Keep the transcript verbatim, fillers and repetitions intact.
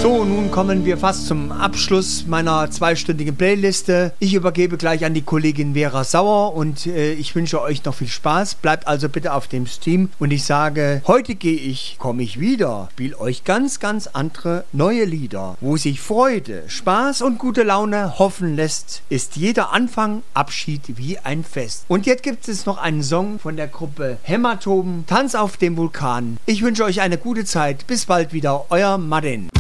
So, nun kommen wir fast zum Abschluss meiner zweistündigen Playliste. Ich übergebe gleich an die Kollegin Vera Sauer und äh, ich wünsche euch noch viel Spaß. Bleibt also bitte auf dem Stream und ich sage, heute gehe ich, komme ich wieder, spiel euch ganz, ganz andere neue Lieder, wo sich Freude, Spaß und gute Laune hoffen lässt, ist jeder Anfang Abschied wie ein Fest. Und jetzt gibt es noch einen Song von der Gruppe Hämatomen, Tanz auf dem Vulkan. Ich wünsche euch eine gute Zeit. Bis bald wieder, euer Martin.